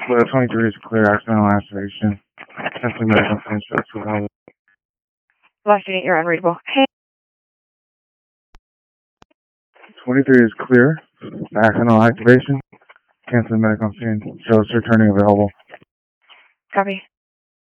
Florida 23 is clear, accidental activation. Cancel medical insurance available. Last unit, you're unreadable. Hey. 23 is clear, accidental activation. Cancel medical scene. Shows returning available. Copy.